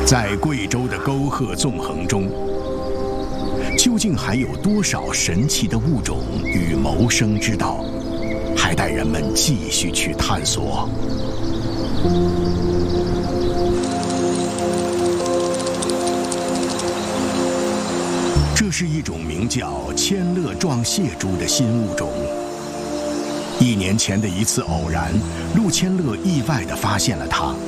在贵州的沟壑纵横中，究竟还有多少神奇的物种与谋生之道，还待人们继续去探索。这是一种名叫千乐状蟹蛛的新物种。1年前的一次偶然，陆千乐意外地发现了它。